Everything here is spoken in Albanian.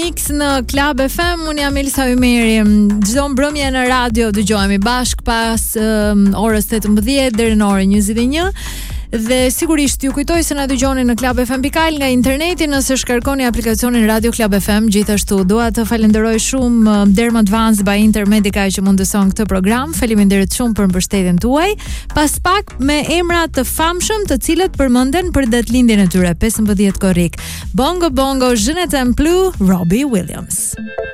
Mix në Club FM. Unë jam Elsa Ymeri. Çdo mbrëmje në radio dëgjohemi bashk pas orës 18 deri në orën 21. Dhe sigurisht ju kujtoj se na dëgjoni në Club FM Pikal nga interneti nëse shkarkoni aplikacionin Radio Club FM. Gjithashtu dua të falenderoj shumë Derm Advanced by Intermedica që mundëson këtë program. Faleminderit shumë për mbështetjen tuaj. Pas pak me emra të famshëm të cilët përmenden për datëlindjen e tyre 15 korrik. Bongo Bongo, Je ne t'aime plus, Robbie Williams.